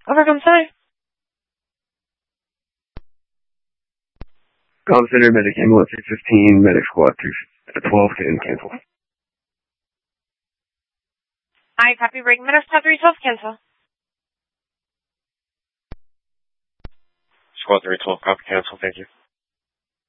Overcome Center. Com Center, medic ambulance 615, medic squad 12 can cancel. I copy. Break medic squad 312, cancel. Squad 312, copy, cancel, thank you.